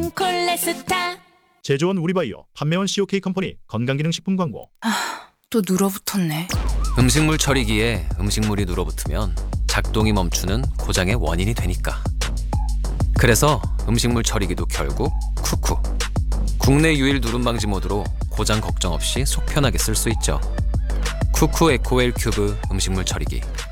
콜레스타. 제조원 우리바이오, 판매원 COK 컴퍼니 건강기능식품 광고. 또 눌어붙었네. 음식물 처리기에 음식물이 눌어붙으면 작동이 멈추는 고장의 원인이 되니까. 그래서 음식물 처리기도 결국 쿠쿠. 국내 유일 누름 방지 모드로 고장 걱정 없이 속 편하게 쓸 수 있죠. 쿠쿠 에코웰 큐브 음식물 처리기.